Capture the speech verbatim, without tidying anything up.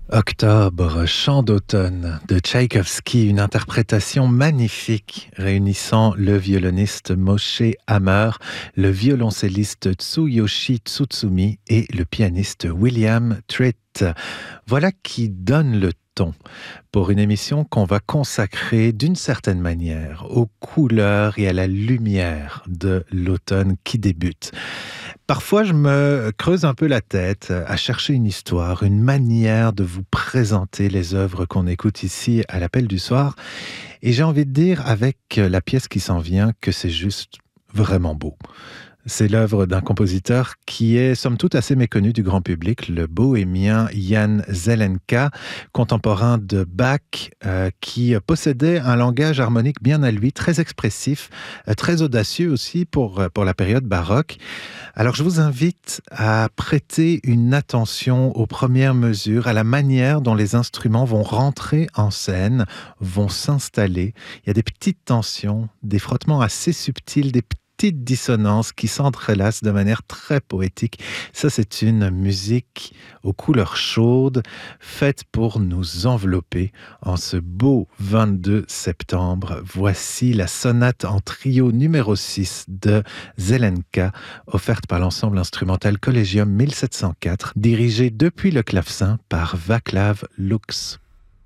Octobre, chant d'automne de Tchaïkovski, une interprétation magnifique réunissant le violoniste Moshe Hammer, le violoncelliste Tsuyoshi Tsutsumi et le pianiste William Tritt. Voilà qui donne le ton pour une émission qu'on va consacrer d'une certaine manière aux couleurs et à la lumière de l'automne qui débute. Parfois, je me creuse un peu la tête à chercher une histoire, une manière de vous présenter les œuvres qu'on écoute ici à l'Appel du Soir. Et j'ai envie de dire, avec la pièce qui s'en vient, que c'est juste vraiment beau. C'est l'œuvre d'un compositeur qui est somme toute assez méconnu du grand public, le bohémien Jan Zelenka, contemporain de Bach, euh, qui possédait un langage harmonique bien à lui, très expressif, euh, très audacieux aussi pour, pour la période baroque. Alors je vous invite à prêter une attention aux premières mesures, à la manière dont les instruments vont rentrer en scène, vont s'installer. Il y a des petites tensions, des frottements assez subtils, des petites dissonances qui s'entrelacent de manière très poétique. Ça, c'est une musique aux couleurs chaudes, faite pour nous envelopper en ce beau vingt-deux septembre. Voici la sonate en trio numéro six de Zelenka, offerte par l'ensemble instrumental Collegium mille sept cent quatre, dirigé depuis le clavecin par Václav Lux.